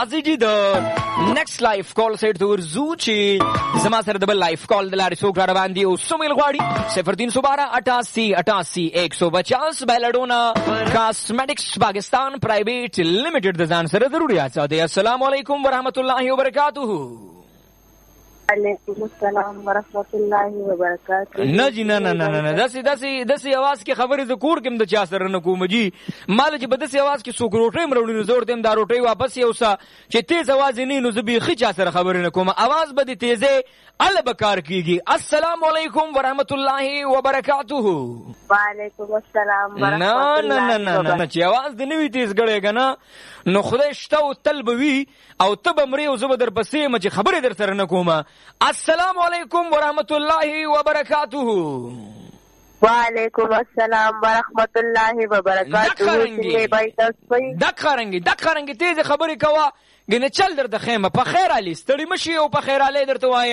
راځي جی د نیکست لایف کال سیټ تور زو چې زما سره د بل لایف کال د لارې څوک را روان دي او سمیل غواړي 0312888150 بیلډونا کاسمیټکس پاکستان پرایویټ لمیټډ د ځان سره ضرورت ساتي. السلام علیکم ورحمۃ اللہ وبرکاتہ. وعلیکم السلام ورحمۃ اللہ وبرکاتہ. نه جی نه داسې आवाज کې خبرې ذکر کوم د چا سره نه کوم جی مال چې په داسې आवाज کې څوک روټۍ مروړي نو زور دیم دا روټۍ واپس یوسا چې تیز आवाज نه نو زبې خچا سره خبرې نه کوم आवाज به دې تیزه ال بکار کیږي. السلام علیکم ورحمۃ اللہ وبرکاتہ. وعلیکم السلام ورحمۃ اللہ. نه چې आवाज دې نه وي تیز غړېګا نه نو خدای شته او تلبوي او تبمري او زبر در پسې مچ خبرې در سره نه کومه. السلام علیکم ورحمۃ اللہ وبرکاتہ. وعلیکم السلام ورحمۃ اللہ وبرکاتہ. دک خارنګي تیز خبرې کوا ګنه چل در د خیمه په خیر علي ستړي مشي او په خیر علي درته وایم